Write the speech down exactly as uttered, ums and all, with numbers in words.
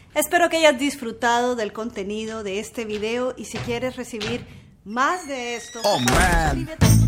Espero que hayas disfrutado del contenido de este video y si quieres recibir más de esto, Oh, man. suscríbete.